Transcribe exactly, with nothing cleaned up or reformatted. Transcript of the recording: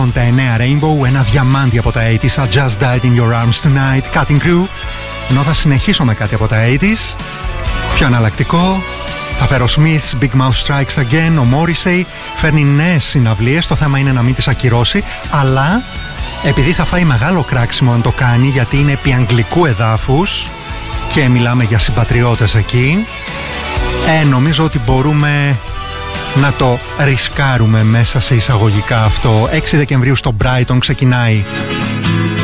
ογδόντα εννέα Rainbow, ένα διαμάντι από τα ογδόντα. I just died in your arms tonight, Cutting Crew. Ενώ θα συνεχίσω με κάτι από τα ογδόντα, πιο αναλλακτικό. Θα φέρω Smiths, Big Mouth Strikes Again. Ο Morrissey φέρνει νέες συναυλίες. Το θέμα είναι να μην τις ακυρώσει. Αλλά επειδή θα φάει μεγάλο κράξιμο αν το κάνει, γιατί είναι επί αγγλικού εδάφους και μιλάμε για συμπατριώτες εκεί, ε, νομίζω ότι μπορούμε να το ρισκάρουμε μέσα σε εισαγωγικά αυτό. έξι Δεκεμβρίου στο Brighton ξεκινάει